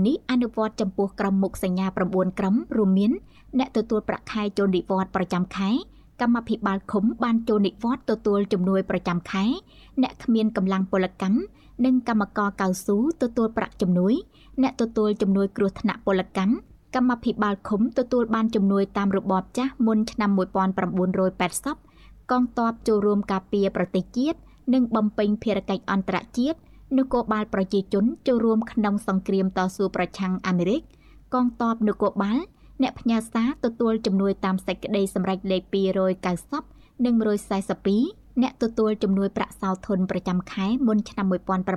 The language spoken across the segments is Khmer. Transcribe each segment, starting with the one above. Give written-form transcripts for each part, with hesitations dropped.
នេះអនុវត្តចំពោះក្រុមមុខសញ្ញា9ក្រុមរួមមានអ្នកទទួលប្រាក់ខែចូលនិវត្តន៍ប្រចាំខែកម្មភិបាលឃុំបានចូលនិវត្តន៍ទទួលជំនួយប្រចាំខែអ្នកគ្មានកម្លាំងពលកម្មនិងកម្មករកៅស៊ូទទួលប្រាក់ជំនួយអ្នកទទួលជំនួយគ្រោះថ្នាក់ពលកម្មកម្មភិបាលឃុំទទួលបានជំនួយតាមរបបចាស់មុនឆ្នាំ1980កងទ័ពចូលរួមការពារប្រទេសជាតិនិងបំពេញភារកិច្ចអន្តរជាតិនគរបាលប្រជាជនចូលរួមក្នុងសង្គ្រាមតស៊ូប្រឆាំងអាមេរិកកងទ័ពនគរបាលអ្នកផ្ញើសារទទួលជំនួយតាមសេចក្តីសម្រេចលេខ290និង142អ្នកទទួលជំនួយប្រាក់សោធនប្រចាំខែមុនឆ្នាំ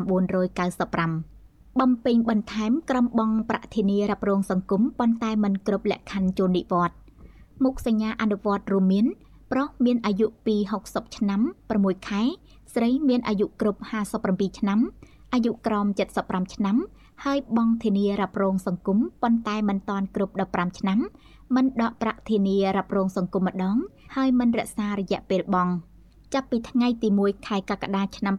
1995បំពេញបន្ថែមក្រុមបង់ប្រាក់ធានារ៉ាប់រងសង្គមប៉ុន្តែមិនគ្រប់លក្ខខណ្ឌចូលនិវត្តន៍មុខសញ្ញាអនុវត្តរួមមានប្រុសមានអាយុពី60ឆ្នាំ6ខែស្រីមានអាយុគ្រប់57ឆ្នាំអាយុក្រោម75ឆ្នាំហើយបង់ធានារ៉ាប់រងសង្គមប៉ុន្តែមិនតាន់គ្រប់15ឆ្នាំមិនដកប្រាក់ធានារ៉ាប់រងសង្គមម្ដងហើយមិនរក្សារយៈពេលបង់ចាប់ពីថ្ងៃទី1ខែកក្កដាឆ្នាំ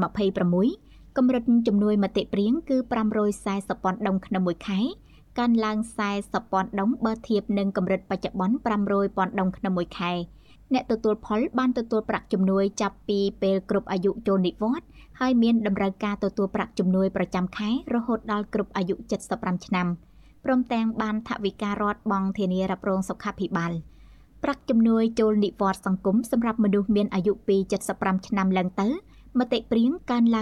2026កម្រិតជំនួយមតិព្រាងគឺ540ពាន់ដុំក្នុងមួយខែកើនឡើង40ពាន់ដុំបើធៀបនឹងកម្រិតបច្ចុប្បន្ន500ពាន់ដុំក្នុងមួយខែអ្នកទទួលផលបានទទួលប្រាក់ជំនួយចាប់ពីពេលគ្រប់អាយុចូលនិវត្តន៍ហើយមានតម្រូវការទទួលប្រាក់ជំនួយប្រចាំខែរហូតដល់គ្រប់អាយុ75ឆ្នាំព្រមទាំងបានថវិការដ្ឋបង់ធានារ៉ាប់រងសុខាភិបាលប្រាក់ជំនួយចូលនិវត្តន៍សង្គមសម្រាប់មនុស្សមានអាយុពី75ឆ្នាំឡើងទៅមតិព្រាងកើនឡើង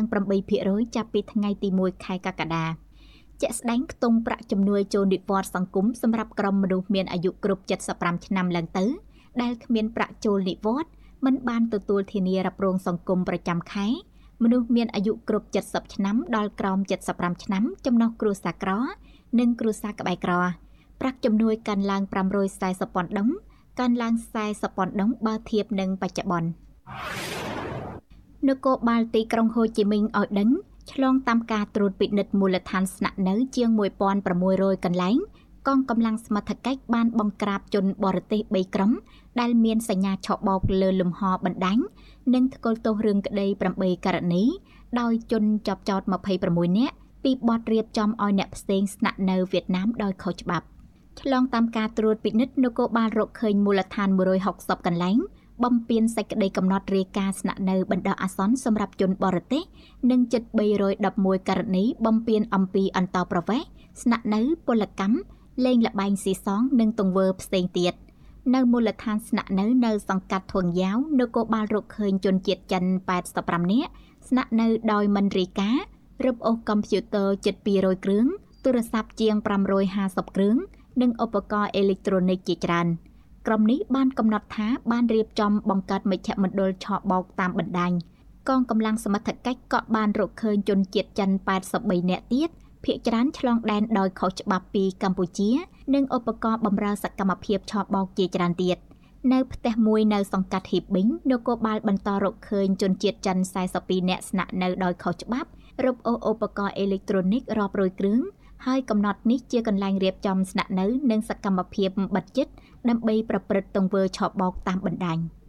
8% ចាប់ពីថ្ងៃទី1ខែកក្កដាជាក់ស្ដែងខ្ទង់ប្រាក់ជំនួយចូលនិវត្តន៍សង្គមសម្រាប់ក្រុមមនុស្សមានអាយុគ្រប់75ឆ្នាំឡើងទៅដែលគ្មានប្រាក់ចូលនិវត្តន៍មិនបានទទួលធានារ៉ាប់រងសង្គមប្រចាំខែមនុស្សមានអាយុគ្រប់70ឆ្នាំដល់ក្រោម75ឆ្នាំចំណុះគ្រួសារក្រនិងគ្រួសារក្បែរក្រប្រាក់ជំនួយកើនឡើង540ពាន់ដុំកើនឡើង40ពាន់ដុំបើធៀបនឹងបច្ចុប្បន្ននគរបាលទីក្រុងហូជីមិញឲ្យដឹងឆ្លងតាមការត្រួតពិនិត្យមូលដ្ឋានស្នាក់នៅជាង1600កន្លែងកងកម្លាំងសមត្ថកិច្ចបានបង្ក្រាបជនបរទេស3ក្រុមដែលមានសញ្ញាឆបោកលើលំហបណ្ដាញនិងថ្កុលទោសរឿងក្តី8ករណីដោយជនចាប់ចោត26នាក់ពីបទរៀបចំឲ្យអ្នកផ្សេងស្នាក់នៅវៀតណាមដោយខុសច្បាប់ឆ្លងតាមការត្រួតពិនិត្យនគរបាលរកឃើញមូលដ្ឋាន160កន្លែងបំពេញសេចក្តីកំណត់រាយការណ៍ស្នាក់នៅបណ្ដោះអាសន្នសម្រាប់ជនបរទេសនិងជិត311ករណីបំពេញអំពីអន្តោប្រវេសន៍ស្នាក់នៅពលកម្មលេងល្បែងស៊ីសងនិងទង្វើផ្សេងទៀតនៅមូលដ្ឋានស្នាក់នៅសង្កាត់ធួងយ៉ាវនគរបាលរកឃើញជនជាតិចិន85នាក់ស្នាក់នៅដោយមិនរាយការណ៍រឹបអូសកុំព្យូទ័រជិត200គ្រឿងទូរស័ព្ទជាង550គ្រឿងនិងឧបករណ៍អេឡិចត្រូនិកជាច្រើនក្រុមនេះបានកំណត់ថាបានរៀបចំបង្កើតមជ្ឈមណ្ឌលឆបោកតាមបណ្ដាញកងកម្លាំងសមត្ថកិច្ចក៏បានរកឃើញជនជាតិចិន83នាក់ទៀតភាគច្រើនឆ្លងដែនដោយខុសច្បាប់ពីកម្ពុជានិងឧបករណ៍បម្រើសកម្មភាពឆបោកជាច្រើនទៀតនៅផ្ទះមួយនៅសង្កាត់ហ៊ីប៊ីងនគរបាលបន្តរកឃើញជនជាតិចិន42នាក់ស្នាក់នៅដោយខុសច្បាប់រឹបអូសឧបករណ៍អេឡិចត្រូនិករាប់រយគ្រឿងហើយកំណត់នេះជាកន្លែងរៀបចំស្នាក់នៅនិងសកម្មភាពបិទជិតដើម្បីប្រព្រឹត្តទង្វើឆបោកតាមបណ្ដាញ